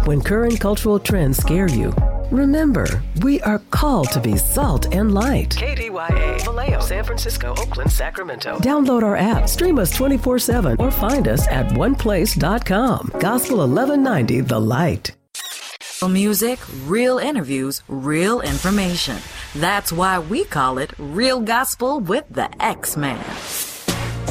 When current cultural trends scare you, remember, we are called to be salt and light. KDYA, Vallejo, San Francisco, Oakland, Sacramento. Download our app, stream us 24/7, or find us at oneplace.com. Gospel 1190, The Light. Real music, real interviews, real information. That's why we call it Real Gospel with the X-Man.